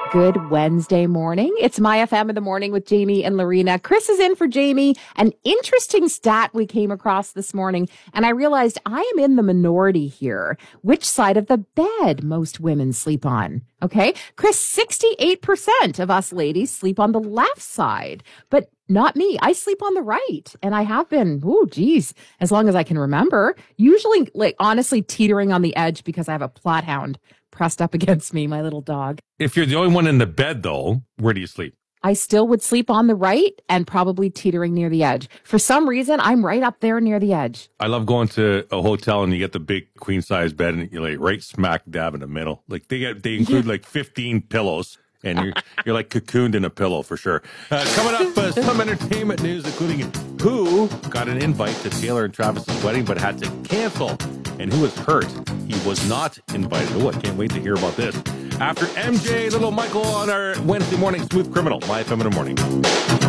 Good Wednesday morning. It's My FM in the morning with Jamie and Lorena. Chris is in for Jamie. An interesting stat we came across this morning, and I realized I am in the minority here. Which side of the bed most women sleep on? Okay. Chris, 68% of us ladies sleep on the left side, but not me. I sleep on the right, and I have been, as long as I can remember, usually honestly teetering on the edge because I have a plot hound pressed up against me, my little dog. If you're the only one in the bed, though, where do you sleep? I still would sleep on the right and probably teetering near the edge. For some reason, I'm right up there near the edge. I love going to a hotel and you get the big queen size bed and you're like right smack dab in the middle. Like they include like 15 pillows. And you're like cocooned in a pillow for sure. Coming up, some entertainment news, including who got an invite to Taylor and Travis's wedding but had to cancel, and who was hurt. He was not invited. Oh, I can't wait to hear about this. After MJ, Little Michael on our Wednesday morning Smooth Criminal, My FM in the morning.